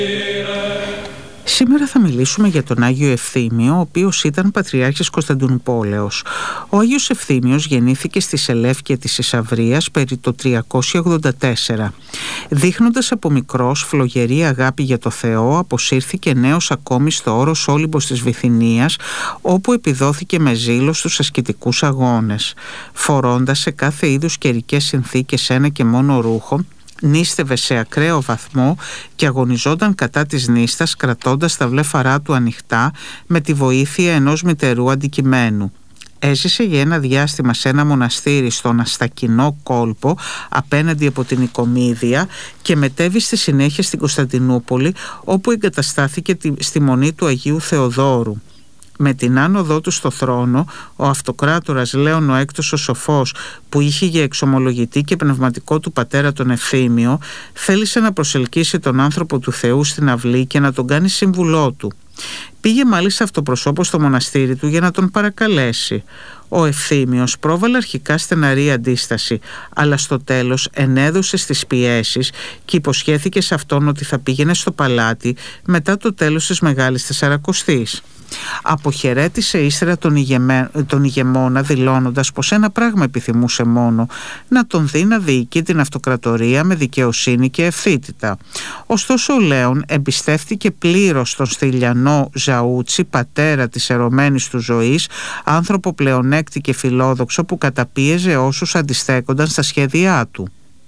Σήμερα θα μιλήσουμε για τον Άγιο Ευθύμιο, ο οποίος ήταν Πατριάρχης Κωνσταντινουπόλεως. Ο Άγιος Ευθύμιος γεννήθηκε στη Σελεύκεια της Ισαυρίας περί το 384. Δείχνοντας από μικρός φλογερή αγάπη για το Θεό, αποσύρθηκε νέος ακόμη στο όρος Όλυμπος της Βυθινίας, όπου επιδόθηκε με ζήλο στους ασκητικούς αγώνες. Φορώντας σε κάθε είδους καιρικές συνθήκες ένα και μόνο ρούχο, νίστευε σε ακραίο βαθμό και αγωνιζόταν κατά της νύστας, κρατώντας τα βλέφαρά του ανοιχτά με τη βοήθεια ενός μητερού αντικειμένου. Έζησε για ένα διάστημα σε ένα μοναστήρι στον Αστακινό κόλπο απέναντι από την Οικομίδια και μετέβη στη συνέχεια στην Κωνσταντινούπολη, όπου εγκαταστάθηκε στη μονή του Αγίου Θεοδόρου. Με την άνοδό του στο θρόνο, ο αυτοκράτορας Λέων ο Έκτος ο Σοφός, που είχε για εξομολογητή και πνευματικό του πατέρα τον Ευθύμιο, θέλησε να προσελκύσει τον άνθρωπο του Θεού στην αυλή και να τον κάνει σύμβουλό του. Πήγε μάλιστα αυτοπροσώπως στο μοναστήρι του για να τον παρακαλέσει. Ο Ευθύμιος πρόβαλε αρχικά στεναρή αντίσταση, αλλά στο τέλος ενέδωσε στις πιέσεις και υποσχέθηκε σε αυτόν ότι θα πήγαινε στο παλάτι μετά το τέλος της Μεγάλης Τεσσαρακοστής. Αποχαιρέτησε ύστερα τον ηγεμόνα, δηλώνοντας πως ένα πράγμα επιθυμούσε μόνο: να τον δει να διοικεί την αυτοκρατορία με δικαιοσύνη και ευθύτητα. Ωστόσο ο Λέων εμπιστεύτηκε πλήρως τον Στυλιανό Ζαούτσι, πατέρα της ερωμένης του ζωής, άνθρωπο πλεονέκτη και φιλόδοξο που καταπίεζε όσους αντιστέκονταν στα σχέδιά του.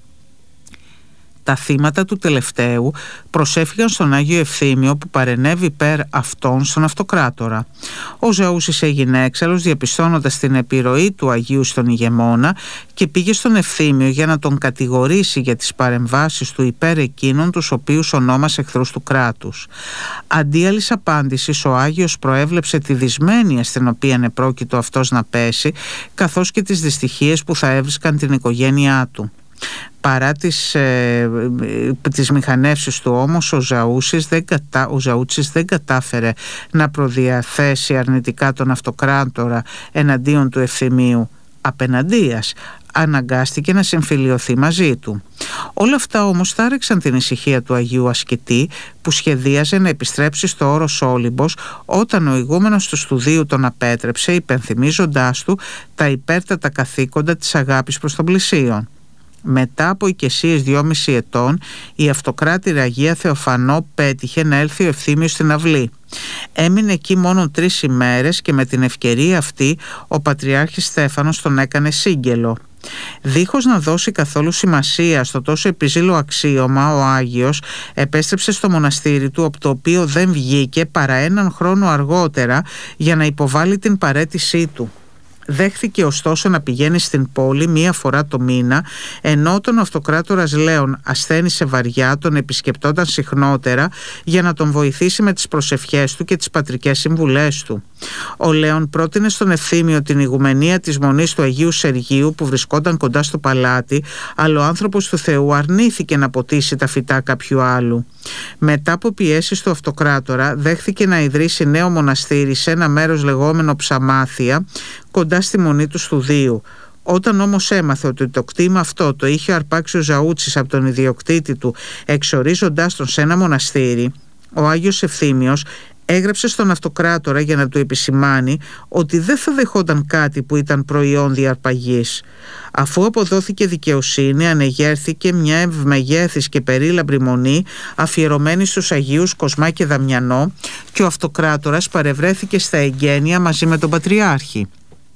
Τα θύματα του τελευταίου προσέφυγαν στον Άγιο Ευθύμιο, που παρενέβη υπέρ αυτών στον αυτοκράτορα. Ο Ζαούσης έγινε έξαλλος, διαπιστώνοντας την επιρροή του Αγίου στον ηγεμόνα, και πήγε στον Ευθύμιο για να τον κατηγορήσει για τις παρεμβάσεις του υπέρ εκείνων τους οποίους ονόμασε εχθρούς του κράτους. Αντί άλλης απάντησης, ο Άγιος προέβλεψε τη δυσμένεια στην οποία επρόκειτο αυτός να πέσει, καθώς και τις δυστυχίες που θα έβρισκαν την οικογένειά του. Παρά τις μηχανεύσεις του όμως, ο Ζαούτσης δεν κατάφερε να προδιαθέσει αρνητικά τον αυτοκράτορα εναντίον του Ευθυμίου. Απεναντίας, αναγκάστηκε να συμφιλιωθεί μαζί του. Όλα αυτά όμως τάρεξαν την ησυχία του Αγίου Ασκητή, που σχεδίαζε να επιστρέψει στο όρος Όλυμπος, όταν ο ηγούμενος του Στουδίου τον απέτρεψε, υπενθυμίζοντάς του τα υπέρτατα καθήκοντα της αγάπης προς τον πλησίον. Μετά από οικεσίες 2,5 ετών, η αυτοκράτηρα Αγία Θεοφανό πέτυχε να έλθει ο Ευθύμιος στην αυλή. Έμεινε εκεί μόνο 3 ημέρες και με την ευκαιρία αυτή ο Πατριάρχης Στέφανος τον έκανε σύγγελο. Δίχως να δώσει καθόλου σημασία στο τόσο επιζήλο αξίωμα, ο Άγιος επέστρεψε στο μοναστήρι του, από το οποίο δεν βγήκε παρά έναν χρόνο αργότερα για να υποβάλει την παραίτησή του. Δέχθηκε ωστόσο να πηγαίνει στην πόλη 1 φορά το μήνα, ενώ τον αυτοκράτορας Λέων ασθένησε βαριά, τον επισκεπτόταν συχνότερα για να τον βοηθήσει με τις προσευχές του και τις πατρικές συμβουλές του. Ο Λέων πρότεινε στον Ευθύμιο την ηγουμενία της μονής του Αγίου Σεργίου, που βρισκόταν κοντά στο παλάτι, αλλά ο άνθρωπος του Θεού αρνήθηκε να ποτίσει τα φυτά κάποιου άλλου. Μετά από πιέσεις του αυτοκράτορα, δέχθηκε να ιδρύσει νέο μοναστήρι σε ένα μέρος λεγόμενο Ψαμάθια, κοντά στη μονή του Στουδίου. Όταν όμως έμαθε ότι το κτήμα αυτό το είχε αρπάξει ο Ζαούτσης από τον ιδιοκτήτη του, εξορίζοντάς τον σε ένα μοναστήρι, ο Άγιος Ευθύμιος έγραψε στον αυτοκράτορα για να του επισημάνει ότι δεν θα δεχόταν κάτι που ήταν προϊόν διαρπαγής. Αφού αποδόθηκε δικαιοσύνη, ανεγέρθηκε μια ευμεγέθης και περίλαμπρη μονή αφιερωμένη στους Αγίους Κοσμά και Δαμιανό, και ο αυτοκράτορας παρευρέθηκε στα εγγένεια μαζί με τον Πατριάρχη.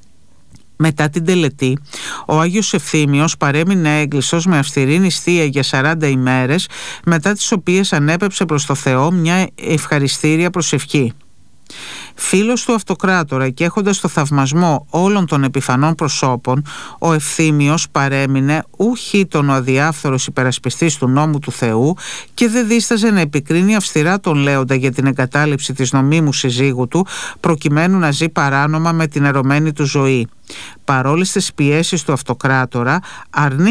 Μετά την τελετή, ο Άγιος Ευθύμιος παρέμεινε έγκλειστος με αυστηρή νηστεία για 40 ημέρες, μετά τις οποίες ανέπεψε προς το Θεό μια ευχαριστήρια προσευχή. Φίλος του αυτοκράτορα και έχοντας το θαυμασμό όλων των επιφανών προσώπων, ο Ευθύμιος παρέμεινε ούχιτον ο αδιάφθορος υπερασπιστής του νόμου του Θεού και δεν δίσταζε να επικρίνει αυστηρά τον Λέοντα για την εγκατάλειψη της νομίμου συζύγου του, προκειμένου να ζει παράνομα με την ερωμένη του ζωή. Παρόλες τις πιέσεις του αυτοκράτορα,